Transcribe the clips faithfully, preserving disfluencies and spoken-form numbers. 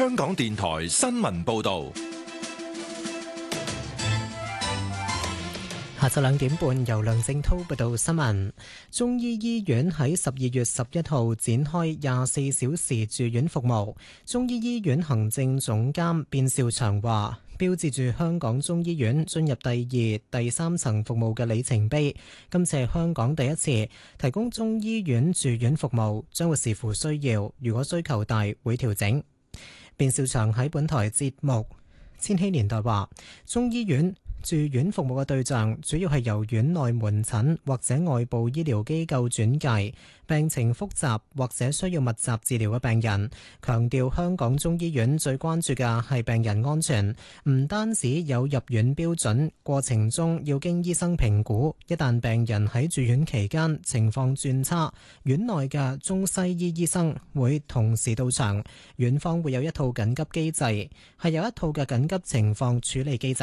香港電台新聞報道。 下晝兩點半，由梁正滔報道新聞。中醫醫院喺十二月十一號展開廿四小時住院服務。中醫醫院行政總監卞兆祥話，標誌住香港中醫院進入第二、第三層服務嘅里程碑。今次係香港第一次提供中醫院住院服務，將會視乎需要，如果需求大會調整。卞兆祥喺本台節目《千禧年代》話，中醫院住院服務嘅對象主要係由院內門診或者外部醫療機構轉介病情複雜或者需要密集治療嘅病人。強調香港中醫院最關注嘅係病人安全，唔單止有入院標準，過程中要經醫生評估。一旦病人喺住院期間情況轉差，院內嘅中西醫醫生會同時到場，院方會有一套緊急機制，係有一套嘅緊急情況處理機制。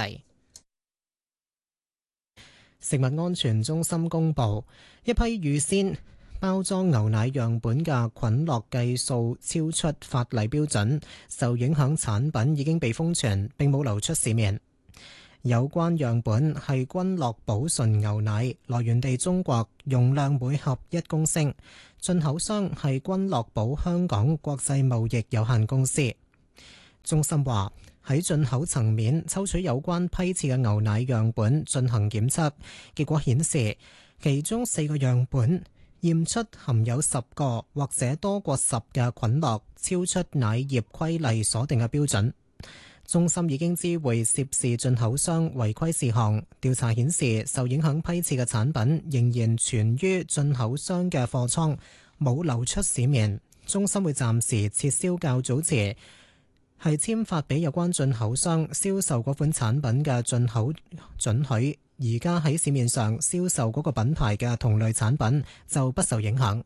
食物安全中心公布，一批預先包裝牛奶樣本嘅菌落計數超出法例標準，受影響產品已經被封存並冇流出市面。有關樣本係君樂寶純牛奶，來源地中國，容量每盒一公升，進口商係君樂寶香港國際貿易有限公司。中心話，喺進口層面抽取有關批次嘅牛奶樣本進行檢測，結果顯示其中四個樣本驗出含有十個或者多過十嘅菌落，超出奶業規例所定嘅標準。中心已經知會涉事進口商違規事項，調查顯示受影響批次嘅產品仍然存於進口商嘅貨倉，冇流出市面。中心會暫時撤銷較早前係簽發俾有關進口商銷售嗰款產品嘅進口准許，而家喺市面上銷售嗰個品牌嘅同類產品就不受影響。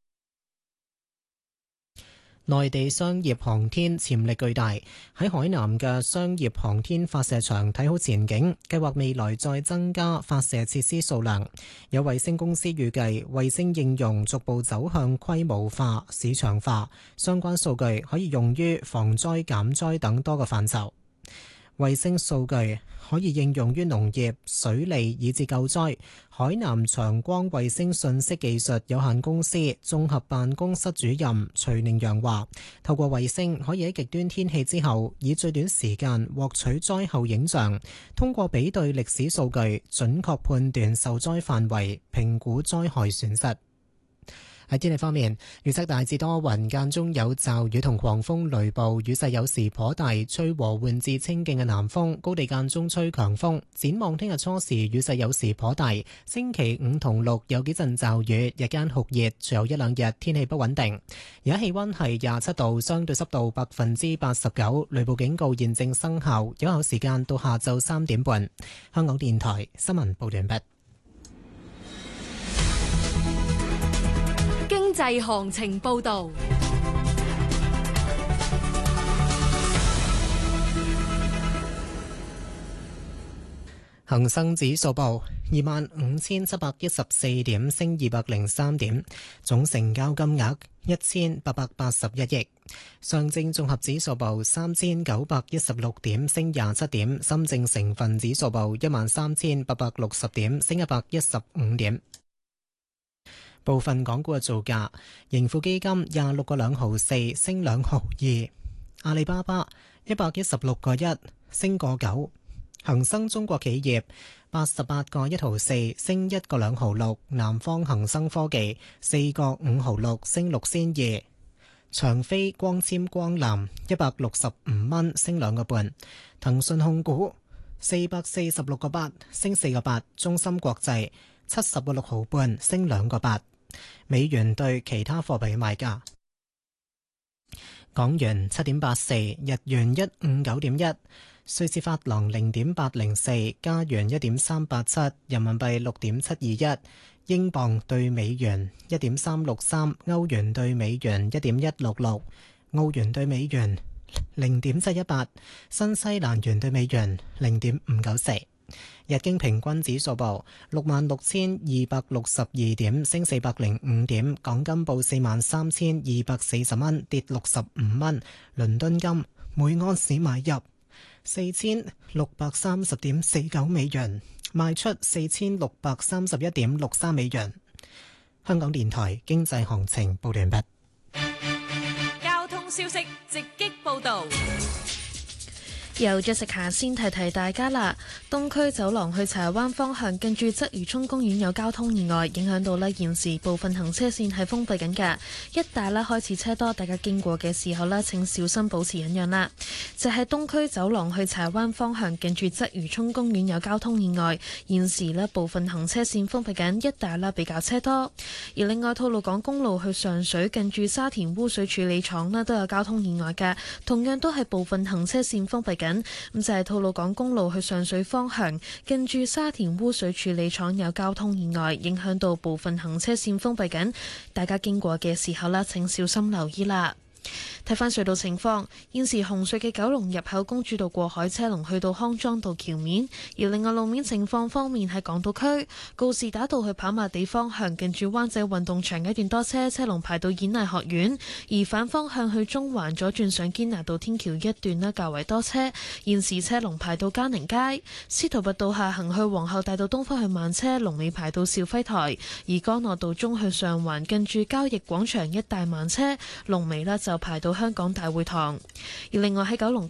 內地商業航天潛力巨大，喺海南嘅商業航天發射場睇好前景，計劃未來再增加發射設施數量。有衛星公司預計，衛星應用逐步走向規模化、市場化，相關數據可以用於防災減災等多個範疇。衛星數據可以應用於農業、水利以至救災。海南長光衛星信息技術有限公司綜合辦公室主任徐寧陽話，透過衛星可以喺極端天氣之後，以最短時間獲取災後影像，通過比對歷史數據，準確判斷受災範圍，評估災害損失。喺天氣方面，預測大致多雲，間中有驟雨同狂風雷暴，雨勢有時頗大，吹和緩至清勁嘅南風，高地間中吹強風。展望聽日初時雨勢有時頗大，星期五同六有幾陣驟雨，日間酷熱，隨後一兩日天氣不穩定。而家氣溫係廿七度，相對濕度百分之八十九，雷暴警告現正生效，有效時間到下晝三點半。香港電台新聞報完畢。 經濟行情報道， 恒生指數報二萬五千七百一十四點，升二百零三點，總成交金額一千八百八十一億。上證綜合指數報三千九百一十六點，升廿七點。深證成分指數報一萬三千八百六十點，升一百一十五點。部分港股嘅造價：盈富基金廿六個兩毫四，升兩毫二；阿里巴巴一百一十六個一，升個九；恒生中國企業八十八個一毫四，升一個兩毫六；南方恒生科技四個五毫六，升六仙二；長飛光纖光纜一百六十五蚊，升兩個半；騰訊控股四百四十六個八，升四個八；中芯國際七十個六毫半，升兩個八。美元對其他貨幣嘅賣價：港元七點八四，日元一五九點一，瑞士法郎零點八零四，加元一點三八七，人民幣六點七二一，英鎊對美元一點三六三，歐元對美元一點一六六，澳元對美元零點七一八，新西蘭元對美元零點五九四。日經平均指數報六萬六千二百六十二點，升四百零五點。港金報四萬三千二百四十蚊，跌六十五蚊。倫敦金每安士買入四千六百三十點四九美元，賣出四千六百三十一點六三美元。香港電台經濟行情報完畢。 交通消息直擊報道。 由咗食下先提提大家啦，東區走廊去柴灣方向近住鰂魚涌公園有交通意外，影響到呢現時部分行車線係封閉緊㗎，一帶呢開始車多，大家經過嘅時候呢請小心保持忍讓啦。就係、是、東區走廊去柴灣方向近住鰂魚涌公園有交通意外，現時呢部分行車線封閉緊，一帶呢比較車多。而另外吐露港公路去上水近住沙田污水處理廠呢都有交通意外㗎，同樣都係部分行車線封閉緊。咁就係吐露港公路去上水方向，近住沙田污水處理廠有交通意外，影響到部分行車線封閉緊，大家經過嘅時候呢請小心留意啦。睇返隧道情況，現時紅隧嘅九龍入口公主道過海車龍去到康莊道橋面，而另外路面情況方面喺港島區告士打道去跑馬地方向近住灣仔運動場一段多車，車龍排到演藝學院；而反方向去中環左轉上堅拿道天橋一段呢較為多車，現時車龍排到嘉寧街。司徒拔道下行去皇后大道東方去慢車，龍尾排到兆輝台；而干諾道中去上環近住交易廣場一帶慢車，龍尾呢就排到香港大會堂。而另外喺九龍